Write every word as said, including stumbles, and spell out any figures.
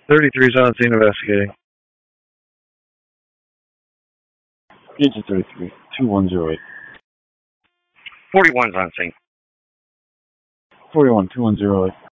thirty-three is on scene investigating. Agent thirty-three, two one zero eight. forty-one's on scene. forty-one, two one zero eight.